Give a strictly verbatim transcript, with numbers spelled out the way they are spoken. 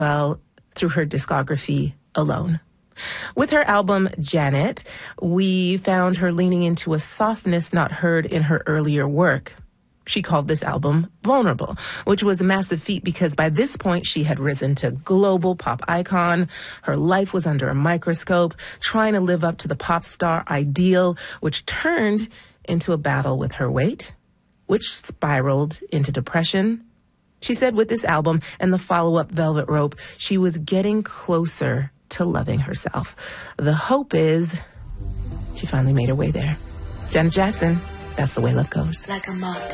well through her discography alone. With her album, Janet, we found her leaning into a softness not heard in her earlier work. She called this album Vulnerable, which was a massive feat because by this point she had risen to global pop icon. Her life was under a microscope, trying to live up to the pop star ideal, which turned into a battle with her weight, which spiraled into depression. She said with this album and the follow-up Velvet Rope, she was getting closer to loving herself. The hope is she finally made her way there. Janet Jackson, That's the Way Love Goes. Like a moth.